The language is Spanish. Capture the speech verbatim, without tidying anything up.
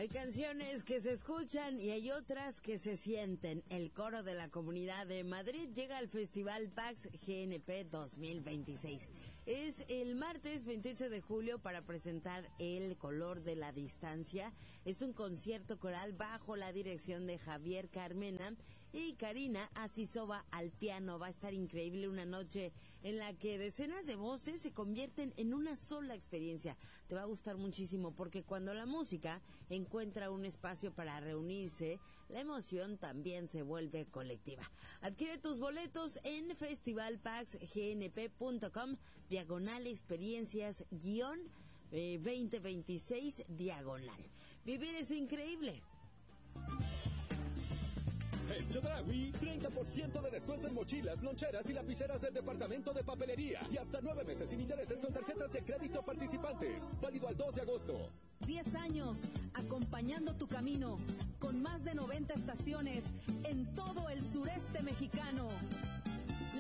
Hay canciones que se escuchan y hay otras que se sienten. El coro de la Comunidad de Madrid llega al Festival PAX G N P dos mil veintiséis. Es el martes veintiocho de julio para presentar El Color de la Distancia. Es un concierto coral bajo la dirección de Javier Carmena y Karina Asisova al piano. Va a estar increíble, una noche en la que decenas de voces se convierten en una sola experiencia. Te va a gustar muchísimo porque cuando la música encuentra un espacio para reunirse, la emoción también se vuelve colectiva. Adquiere tus boletos en festivalpaxgnp.com diagonal experiencias guión eh, veinte veintiséis diagonal. Vivir es increíble. En Chedraui, treinta por ciento de descuento en mochilas, loncheras y lapiceras del departamento de papelería. Y hasta nueve meses sin intereses con tarjetas de crédito participantes. Válido al dos de agosto. diez años acompañando tu camino, con más de noventa estaciones en todo el